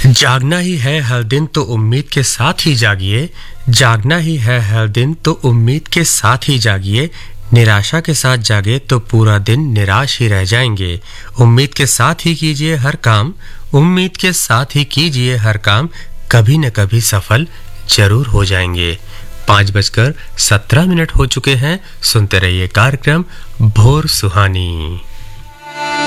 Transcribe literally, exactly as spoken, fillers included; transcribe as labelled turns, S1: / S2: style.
S1: जागना ही है हर दिन तो उम्मीद के साथ ही जागिए, जागना ही है हर दिन तो उम्मीद के साथ ही जागिए, निराशा के साथ जागे तो पूरा दिन निराश ही रह जाएंगे। उम्मीद के साथ ही कीजिए हर काम, उम्मीद के साथ ही कीजिए हर काम, कभी न कभी सफल जरूर हो जाएंगे। पाँच बजकर सत्रह मिनट हो चुके हैं। सुनते रहिए कार्यक्रम भोर सुहानी।